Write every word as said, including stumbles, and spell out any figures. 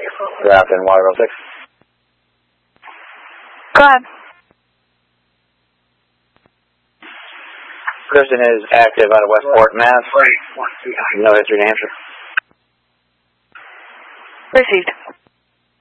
Draft in water oh six. Go ahead. Christian is active out of Westport, Mass. No history to answer. Received.